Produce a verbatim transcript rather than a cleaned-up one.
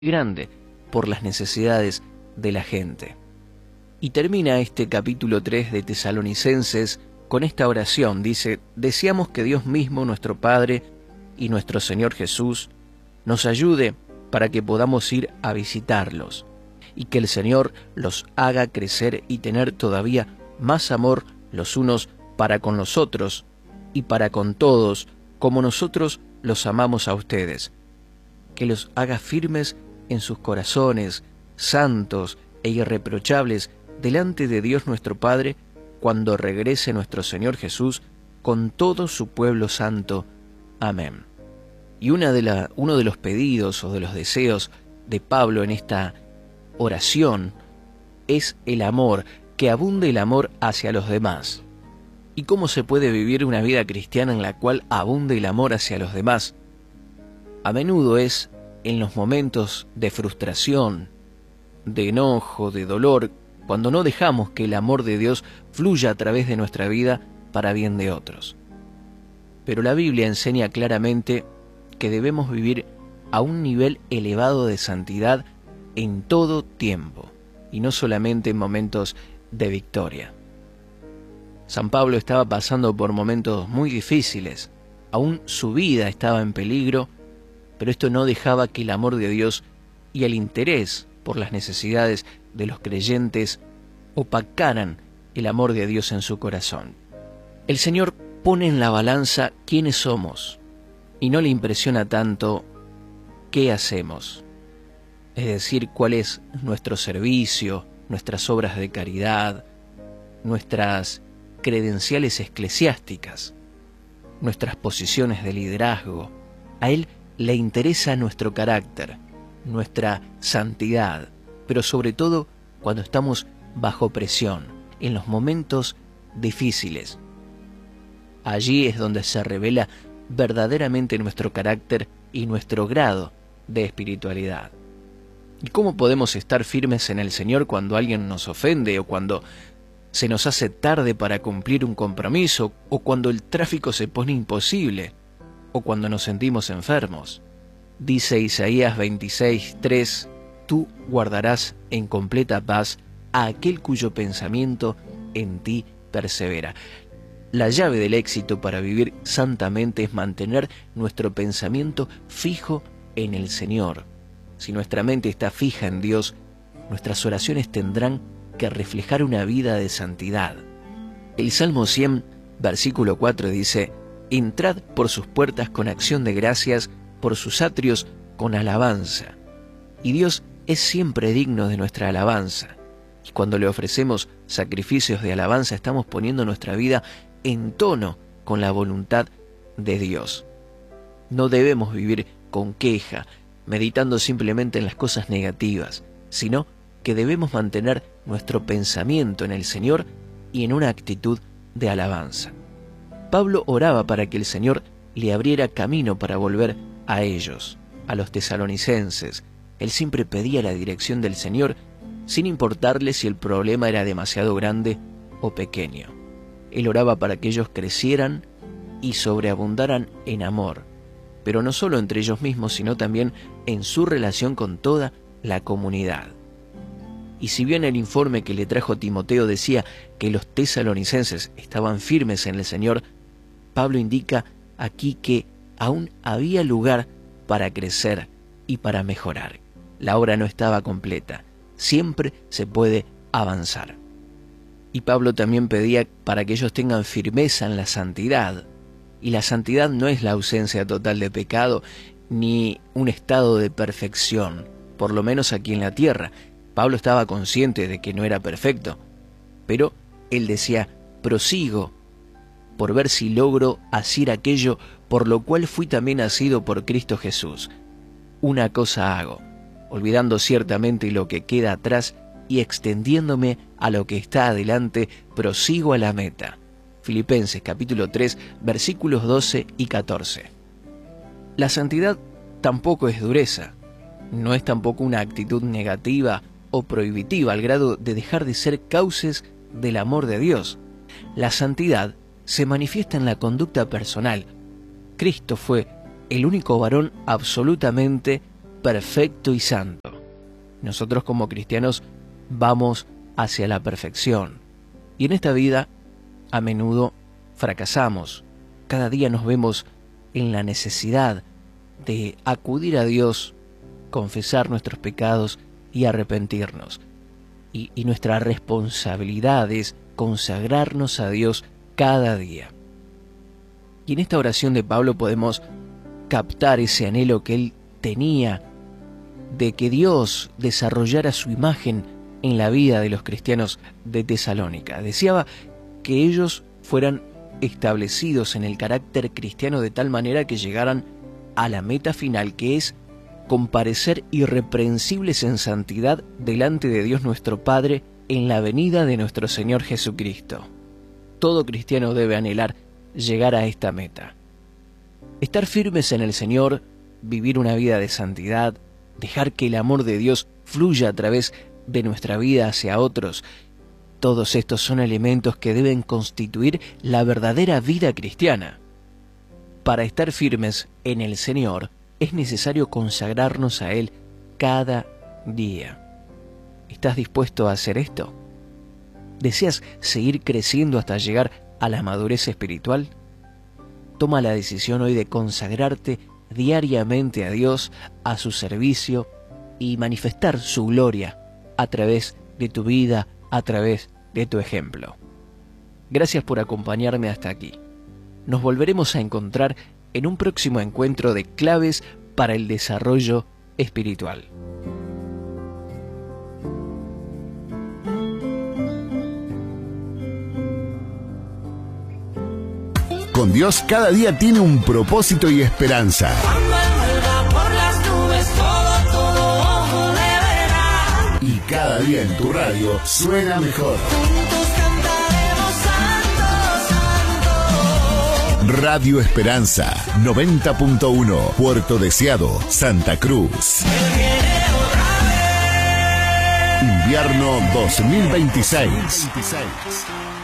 grande por las necesidades de la gente. Y termina este capítulo tres de Tesalonicenses con esta oración. Dice: deseamos que Dios mismo, nuestro Padre y nuestro Señor Jesús, nos ayude para que podamos ir a visitarlos, y que el Señor los haga crecer y tener todavía más amor los unos para con los otros y para con todos, como nosotros los amamos a ustedes. Que los haga firmes en sus corazones, santos e irreprochables delante de Dios nuestro Padre, cuando regrese nuestro Señor Jesús con todo su pueblo santo. Amén. Y una de la, uno de los pedidos o de los deseos de Pablo en esta oración es el amor, que abunde el amor hacia los demás. ¿Y cómo se puede vivir una vida cristiana en la cual abunde el amor hacia los demás? A menudo es en los momentos de frustración, de enojo, de dolor, cuando no dejamos que el amor de Dios fluya a través de nuestra vida para bien de otros. Pero la Biblia enseña claramente que debemos vivir a un nivel elevado de santidad en todo tiempo, y no solamente en momentos de victoria. San Pablo estaba pasando por momentos muy difíciles, aún su vida estaba en peligro, pero esto no dejaba que el amor de Dios y el interés por las necesidades de los creyentes opacaran el amor de Dios en su corazón. El Señor pone en la balanza quiénes somos y no le impresiona tanto qué hacemos, es decir, cuál es nuestro servicio, nuestras obras de caridad, nuestras credenciales eclesiásticas, nuestras posiciones de liderazgo. A Él le interesa nuestro carácter, nuestra santidad, pero sobre todo cuando estamos bajo presión, en los momentos difíciles. Allí es donde se revela verdaderamente nuestro carácter y nuestro grado de espiritualidad. ¿Y cómo podemos estar firmes en el Señor cuando alguien nos ofende, o cuando se nos hace tarde para cumplir un compromiso, o cuando el tráfico se pone imposible, o cuando nos sentimos enfermos? Dice Isaías veintiséis, tres, tú guardarás en completa paz a aquel cuyo pensamiento en ti persevera. La llave del éxito para vivir santamente es mantener nuestro pensamiento fijo en el Señor. Si nuestra mente está fija en Dios, nuestras oraciones tendrán que reflejar una vida de santidad. El Salmo cien, versículo cuatro dice: entrad por sus puertas con acción de gracias, por sus atrios con alabanza. Y Dios es siempre digno de nuestra alabanza. Y cuando le ofrecemos sacrificios de alabanza, estamos poniendo nuestra vida en tono con la voluntad de Dios. No debemos vivir con queja, meditando simplemente en las cosas negativas, sino que debemos mantener nuestro pensamiento en el Señor y en una actitud de alabanza. Pablo oraba para que el Señor le abriera camino para volver a ellos, a los tesalonicenses. Él siempre pedía la dirección del Señor, sin importarle si el problema era demasiado grande o pequeño. Él oraba para que ellos crecieran y sobreabundaran en amor, pero no solo entre ellos mismos, sino también en su relación con toda la comunidad. Y si bien el informe que le trajo Timoteo decía que los tesalonicenses estaban firmes en el Señor, Pablo indica aquí que aún había lugar para crecer y para mejorar. La obra no estaba completa, siempre se puede avanzar. Y Pablo también pedía para que ellos tengan firmeza en la santidad. Y la santidad no es la ausencia total de pecado, ni un estado de perfección, por lo menos aquí en la tierra. Pablo estaba consciente de que no era perfecto, pero él decía: prosigo por ver si logro hacer aquello por lo cual fui también nacido por Cristo Jesús. Una cosa hago, olvidando ciertamente lo que queda atrás y extendiéndome a lo que está adelante, prosigo a la meta. Filipenses capítulo tres, versículos doce y catorce. La santidad tampoco es dureza, no es tampoco una actitud negativa o prohibitiva al grado de dejar de ser cauces del amor de Dios. La santidad se manifiesta en la conducta personal. Cristo fue el único varón absolutamente perfecto y santo. Nosotros como cristianos vamos hacia la perfección. Y en esta vida, a menudo fracasamos. Cada día nos vemos en la necesidad de acudir a Dios, confesar nuestros pecados y arrepentirnos. Y, y nuestra responsabilidad es consagrarnos a Dios cada día. Y en esta oración de Pablo podemos captar ese anhelo que él tenía de que Dios desarrollara su imagen en la vida de los cristianos de Tesalónica. Deseaba que ellos fueran establecidos en el carácter cristiano de tal manera que llegaran a la meta final, que es comparecer irreprensibles en santidad delante de Dios nuestro Padre en la venida de nuestro Señor Jesucristo. Todo cristiano debe anhelar llegar a esta meta. Estar firmes en el Señor, vivir una vida de santidad, dejar que el amor de Dios fluya a través de nuestra vida hacia otros. Todos estos son elementos que deben constituir la verdadera vida cristiana. Para estar firmes en el Señor, es necesario consagrarnos a Él cada día. ¿Estás dispuesto a hacer esto? ¿Deseas seguir creciendo hasta llegar a la madurez espiritual? Toma la decisión hoy de consagrarte diariamente a Dios, a su servicio y manifestar su gloria a través de tu vida, a través de tu ejemplo. Gracias por acompañarme hasta aquí. Nos volveremos a encontrar en un próximo encuentro de claves para el desarrollo espiritual. Con Dios cada día tiene un propósito y esperanza. Cuando Él vuelva por las nubes, todo, todo ojo le verá. Y cada día en tu radio suena mejor. Juntos cantaremos santo, santo. Radio Esperanza noventa punto uno, Puerto Deseado, Santa Cruz. Él viene otra vez. Invierno dos mil veintiséis.